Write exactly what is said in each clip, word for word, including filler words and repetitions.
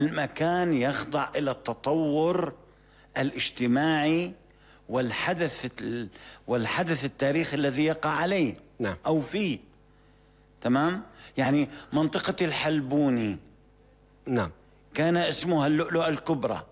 المكان يخضع إلى التطور الاجتماعي والحدث والحدث التاريخي الذي يقع عليه نعم. أو فيه. تمام؟ يعني منطقة الحلبوني نعم كان اسمها اللؤلؤة الكبرى.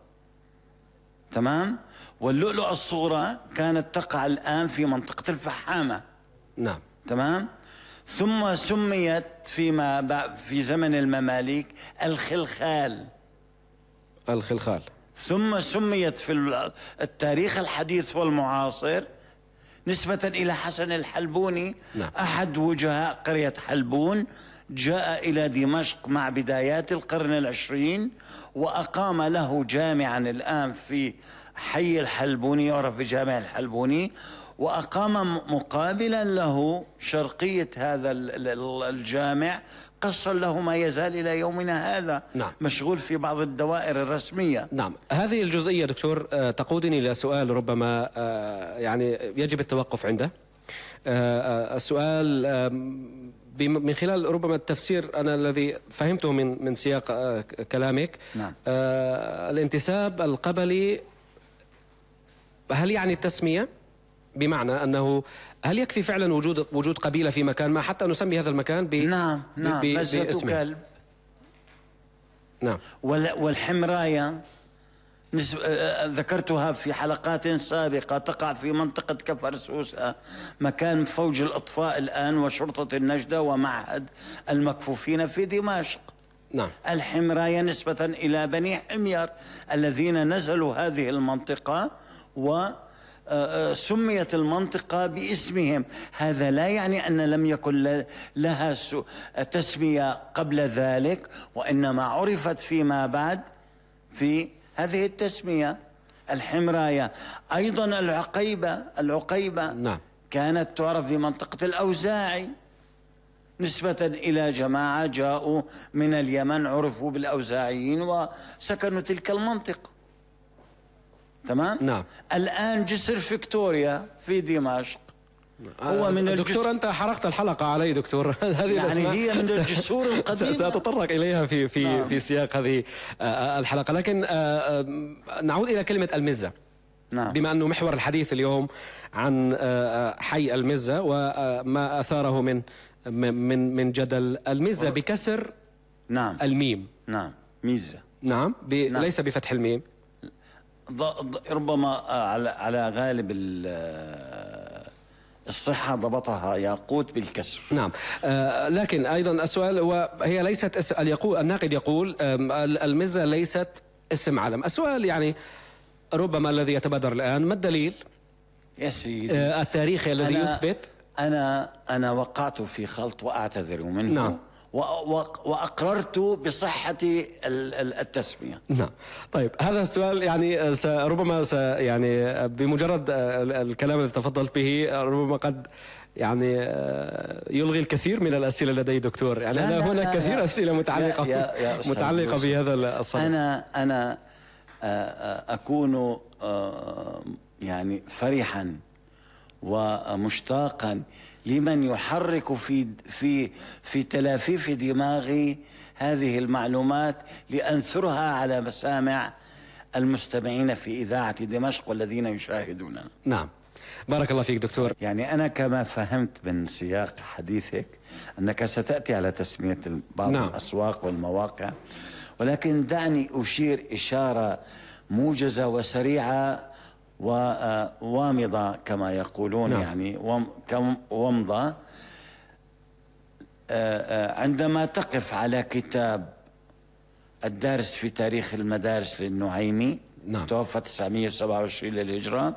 تمام؟ واللؤلؤة الصغرى كانت تقع الآن في منطقة الفحامة. نعم. تمام؟ ثم سميت فيما في زمن المماليك الخلخال. الخلخال. ثم سميت في التاريخ الحديث والمعاصر نسبة إلى حسن الحلبوني. نعم. أحد وجهاء قرية حلبون جاء إلى دمشق مع بدايات القرن العشرين وأقام له جامعا الآن في حي الحلبوني، يعرف بجامع الحلبوني، وأقام مقابلا له شرقية هذا الجامع قصر له ما يزال إلى يومنا هذا. نعم. مشغول في بعض الدوائر الرسمية. نعم. هذه الجزئية دكتور تقودني إلى سؤال ربما يعني يجب التوقف عنده. السؤال من خلال ربما التفسير أنا الذي فهمته من من سياق كلامك. نعم. الانتساب القبلي هل يعني التسمية؟ بمعنى أنه هل يكفي فعلا وجود وجود قبيلة في مكان ما حتى نسمي هذا المكان ب نعم نعم مزة كلب. نعم. والحمراية نسب... ذكرتها في حلقات سابقة، تقع في منطقة كفر سوسة، مكان فوج الإطفاء الآن وشرطة النجدة ومعهد المكفوفين في دمشق. نعم. الحمراية نسبة إلى بني حمير الذين نزلوا هذه المنطقة و سميت المنطقة باسمهم. هذا لا يعني أن لم يكن لها تسمية قبل ذلك، وإنما عرفت فيما بعد في هذه التسمية الحمراية. أيضا العقيبة العقيبة نعم. كانت تعرف في منطقة الأوزاعي نسبة إلى جماعة جاءوا من اليمن عرفوا بالأوزاعيين وسكنوا تلك المنطقة. تمام؟ نعم. الآن جسر فيكتوريا في دمشق هو من دكتور الجسر... أنت حرقت الحلقة علي دكتور. هذه يعني هي من الجسور القديمة. سأتطرق إليها في في نعم. في سياق هذه الحلقة، لكن نعود إلى كلمة المزة. نعم. بما أنه محور الحديث اليوم عن حي المزة وما أثاره من من من جدل. المزة بكسر نعم الميم. نعم ميزة. نعم, ب... نعم. ليس بفتح الميم. ربما على على غالب الصحة ضبطها ياقوت بالكسر. نعم. آه لكن أيضا السؤال وهي ليست اس... يقول الناقد يقول المزة ليست اسم علم. السؤال يعني ربما الذي يتبادر الآن ما الدليل يا سيدي آه التاريخي الذي أنا يثبت؟ أنا أنا وقعت في خلط وأعتذر منه. نعم. وأقررت بصحة التسمية. نعم. طيب هذا السؤال يعني ربما يعني بمجرد الكلام الذي تفضلت به ربما قد يعني يلغي الكثير من الأسئلة لدي دكتور. يعني أنا هناك كثير أسئلة متعلقة يا يا متعلقة بهذا الصدد. أنا أنا أكون يعني فرحا ومشتاقا لمن يحرك في في في تلافيف دماغي هذه المعلومات لأنثرها على مسامع المستمعين في إذاعة دمشق والذين يشاهدوننا. نعم. بارك الله فيك دكتور. يعني أنا كما فهمت من سياق حديثك أنك ستأتي على تسمية بعض نعم. الأسواق والمواقع، ولكن دعني أشير إشارة موجزة وسريعة ووامضة كما يقولون. نعم. يعني ومضة. عندما تقف على كتاب الدارس في تاريخ المدارس للنعيمي. نعم. توفى تسعمئة وسبعة وعشرين للهجرة.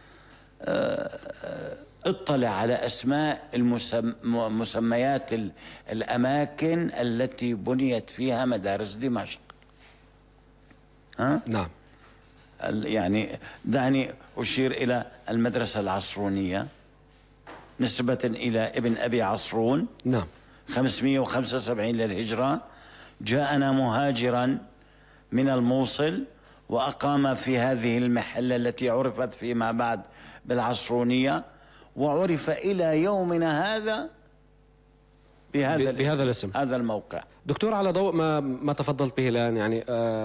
اطلع على أسماء المسميات الأماكن التي بنيت فيها مدارس دمشق. ها؟ نعم. يعني دعني أشير إلى المدرسة العصرونية نسبة إلى ابن أبي عصرون. نعم. خمسمئة وخمسة وسبعين للهجرة. جاءنا مهاجرا من الموصل وأقام في هذه المحلة التي عرفت فيما بعد بالعصرونية، وعرف إلى يومنا هذا بهذا, بهذا الاسم، هذا الموقع. دكتور على ضوء ما ما تفضلت به الآن يعني آه